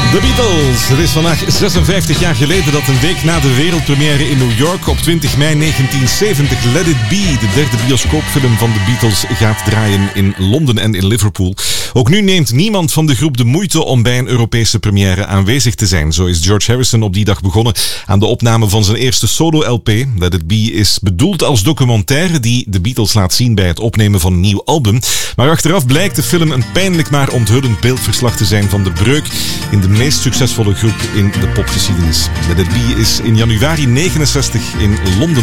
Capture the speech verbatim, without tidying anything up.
The Beatles. Het is vandaag zesenvijftig jaar geleden dat een week na de wereldpremière in New York op twintig mei negentien zeventig Let It Be, de derde bioscoopfilm van de Beatles, gaat draaien in Londen en in Liverpool. Ook nu neemt niemand van de groep de moeite om bij een Europese première aanwezig te zijn. Zo is George Harrison op die dag begonnen aan de opname van zijn eerste solo-L P. Let It Be is bedoeld als documentaire die de Beatles laat zien bij het opnemen van een nieuw album. Maar achteraf blijkt de film een pijnlijk maar onthullend beeldverslag te zijn van de breuk in de meest succesvolle groep in de popgeschiedenis. Let It Be is in januari negenenzestig in Londen